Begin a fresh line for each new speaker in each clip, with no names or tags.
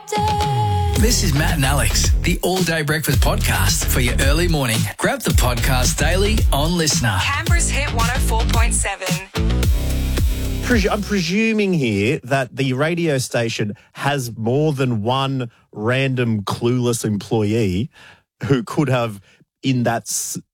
This is Matt and Alex, the All Day Breakfast Podcast for your early morning. Grab the podcast daily on Listener.
Canberra's Hit 104.7.
I'm presuming here that the radio station has more than one random clueless employee who could have, in that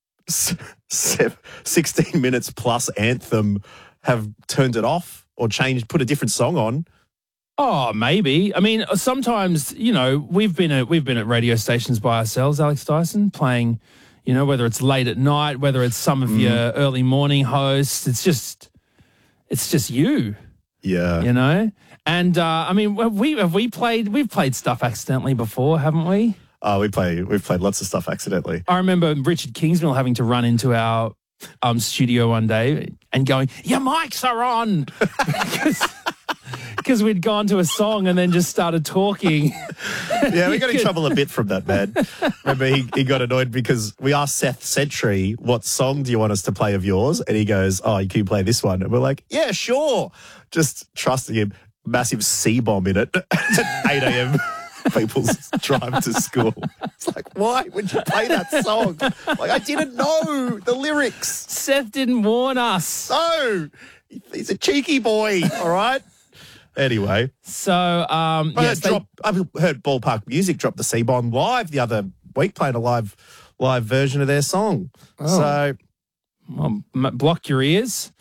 16 minutes plus anthem, have turned it off or changed, put a different song on.
Oh, maybe. I mean, sometimes, you know, we've been at radio stations by ourselves, Alex Dyson, playing, you know, whether it's late at night, whether it's some of your early morning hosts. It's just you.
Yeah.
You know? And I mean, we've played stuff accidentally before, haven't we?
Oh, we've played lots of stuff accidentally.
I remember Richard Kingsmill having to run into our studio one day and going, "Your mics are on." Because we'd gone to a song and then just started talking.
Yeah, we got in trouble a bit from that, man. Remember, he got annoyed because we asked Seth Sentry, what song do you want us to play of yours? And he goes, oh, can you play this one? And we're like, yeah, sure. Just trusting him. Massive C-bomb in it at 8 a.m. People's drive to school. It's like, why would you play that song? Like, I didn't know the lyrics.
Seth didn't warn us.
No, he's a cheeky boy, all right? Anyway.
So,
I've heard Ballpark Music drop the C-Bomb live the other week, playing a live version of their song.
Oh.
So,
block your ears.